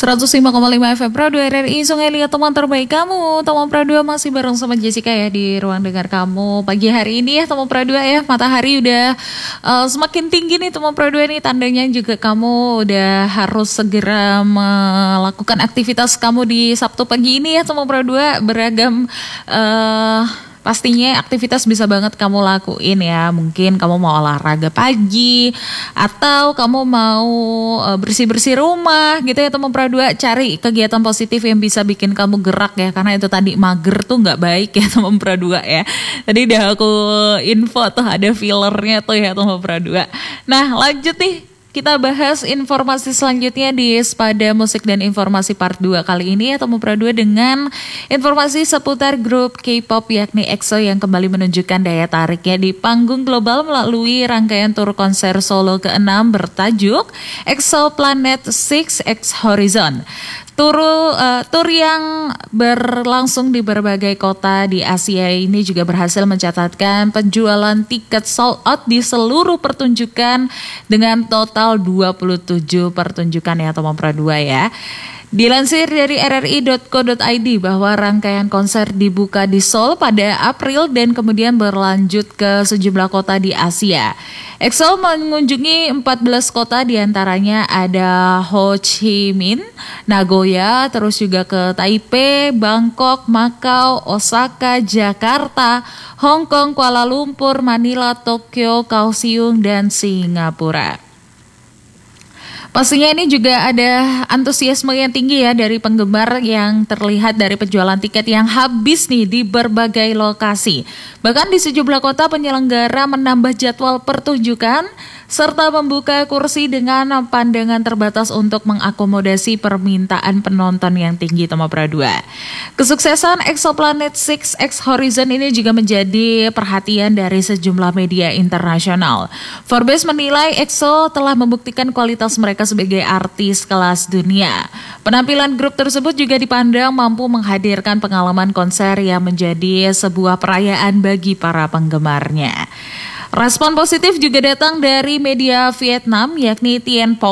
105,5 FM Pro 2 RRI Sungai Liat, teman terbaik kamu. Teman Pro 2 masih bareng sama Jessica ya di ruang dengar kamu pagi hari ini ya teman Pro 2 ya. Matahari udah semakin tinggi nih teman Pro 2 nih, tandanya juga kamu udah harus segera melakukan aktivitas kamu di Sabtu pagi ini ya teman Pro 2. Beragam pastinya aktivitas bisa banget kamu lakuin ya. Mungkin kamu mau olahraga pagi atau kamu mau bersih-bersih rumah gitu ya teman Pro 2. Cari kegiatan positif yang bisa bikin kamu gerak ya, karena itu tadi mager tuh nggak baik ya teman Pro 2 ya. Tadi udah aku info tuh ada fillernya tuh ya teman Pro 2. Nah lanjut nih, kita bahas informasi selanjutnya di Sepada Musik dan Informasi Part 2 kali ini ya teman Pro 2 dengan informasi seputar grup K-pop yakni EXO yang kembali menunjukkan daya tariknya di panggung global melalui rangkaian tur konser solo ke-6 bertajuk EXO Planet 6 X Horizon. Tur yang berlangsung di berbagai kota di Asia ini juga berhasil mencatatkan penjualan tiket sold out di seluruh pertunjukan dengan total 27 pertunjukan ya teman Pro 2 ya. Dilansir dari rri.co.id bahwa rangkaian konser dibuka di Seoul pada April dan kemudian berlanjut ke sejumlah kota di Asia. EXO mengunjungi 14 kota, diantaranya ada Ho Chi Minh, Nagoya, terus juga ke Taipei, Bangkok, Makau, Osaka, Jakarta, Hong Kong, Kuala Lumpur, Manila, Tokyo, Kaohsiung, dan Singapura. Pastinya ini juga ada antusiasme yang tinggi ya dari penggemar yang terlihat dari penjualan tiket yang habis nih di berbagai lokasi. Bahkan di sejumlah kota penyelenggara menambah jadwal pertunjukan serta membuka kursi dengan pandangan terbatas untuk mengakomodasi permintaan penonton yang tinggi teman Pro 2. Kesuksesan EXO Planet 6 X Horizon ini juga menjadi perhatian dari sejumlah media internasional. Forbes menilai EXO telah membuktikan kualitas mereka sebagai artis kelas dunia. Penampilan grup tersebut juga dipandang mampu menghadirkan pengalaman konser yang menjadi sebuah perayaan bagi para penggemarnya. Respon positif juga datang dari media Vietnam yakni Tien